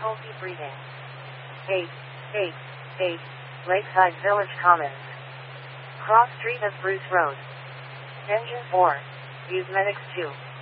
difficulty breathing. 8. 8. 8. Lakeside Village Commons. Cross Street of Bruce Road. Engine 4. Use Medics 2.